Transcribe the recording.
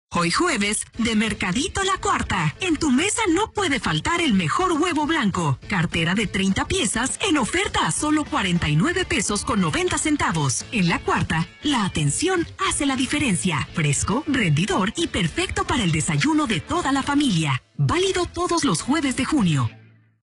Hoy jueves, de Mercadito La Cuarta. En tu mesa no puede faltar el mejor huevo blanco. Cartera de 30 piezas en oferta a solo 49 pesos con 90 centavos. En La Cuarta, la atención hace la diferencia. Fresco, rendidor y perfecto para el desayuno de toda la familia. Válido todos los jueves de junio.